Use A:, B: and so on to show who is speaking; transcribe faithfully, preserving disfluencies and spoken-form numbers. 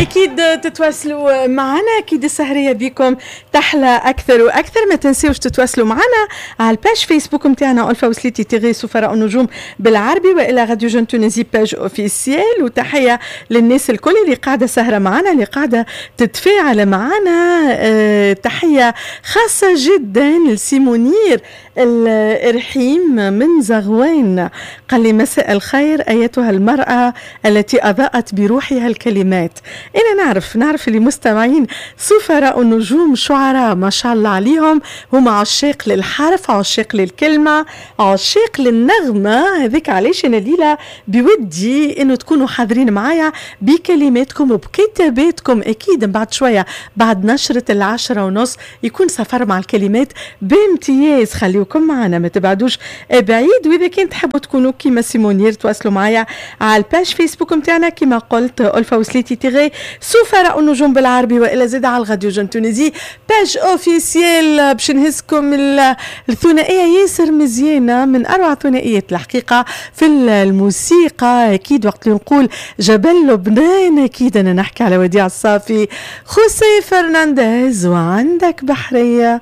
A: أكيد تتواصلوا معنا، أكيد السهرية بيكم تحلى أكثر وأكثر. ما تنسيوش تتواصلوا معنا على الباج فيسبوك متاعنا ألفا وسليتي تيغي سفراء النجوم بالعربي، وإلى راديو جون تونيزي باج أوفيسيال. وتحية للناس الكل اللي قاعدة سهرة معنا، اللي قاعدة تتفاعل معنا. أه تحية خاصة جدا لسيمونير الإرحيم من زغوان، قال لي مساء الخير أيتها المرأة التي أضاءت بروحها الكلمات. أنا نعرف نعرف اللي مستمعين سفراء النجوم شعراء ما شاء الله عليهم، هم عشاق للحرف، عشاق للكلمة، عشاق للنغمة. هذيك علاش أنا ليلة بودي إنه تكونوا حاضرين معايا بكلماتكم وبكتاباتكم. أكيد بعد شوية بعد نشرة العشرة ونص يكون سفر مع الكلمات بامتياز. خليكم معنا ما تبعدوش بعيد. وإذا كنت تحبوا تكونوا كيما سيمونير تواصلوا معايا على الباج فيسبوك متاعنا كيما قلت ألفا وسليتي تيغي سفراء النجوم بالعربي، وإلى زاد على الراديو جون تونيزي باج اوفيسيال باش نهزكم الثنائية ياسر مزيانة من أروع ثنائيات الحقيقة في الموسيقى. أكيد وقت اللي نقول جبل لبنان أكيد أنا نحكي على وديع الصافي، خوسيه فرنانديز، وعندك بحرية.